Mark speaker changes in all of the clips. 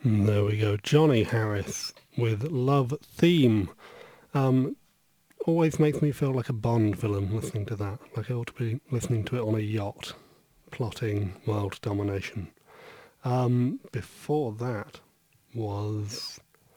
Speaker 1: There we go. Johnny Harris with Love Theme. Um, Always makes me feel like a Bond villain listening to that. Like I ought to be listening to it on a yacht, plotting world domination. Before that was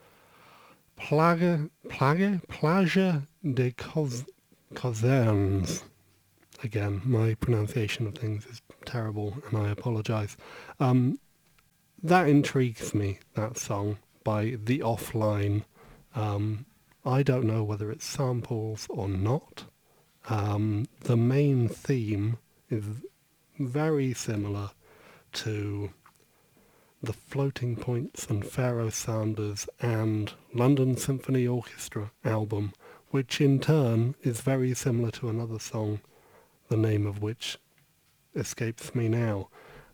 Speaker 1: Plage de Causernes. Again, my pronunciation of things is terrible, and I apologise. That intrigues me, that song, by The Offline. I don't know whether it's samples or not. The main theme is very similar to the Floating Points and Pharoah Sanders and London Symphony Orchestra album, which in turn is very similar to another song, the name of which escapes me now.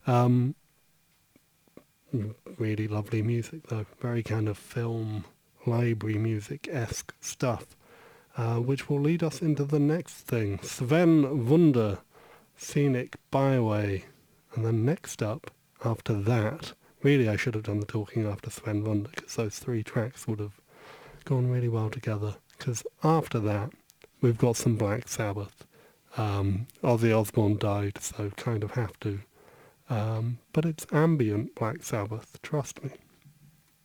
Speaker 1: Really lovely music though, very kind of film library music-esque stuff, which will lead us into the next thing. Sven Wunder, Scenic Byway. And then next up, after that, really I should have done the talking after Sven Wunder, because those three tracks would have gone really well together. Because after that, we've got some Black Sabbath. Ozzy Osbourne died, so kind of have to. But it's ambient Black Sabbath, trust me.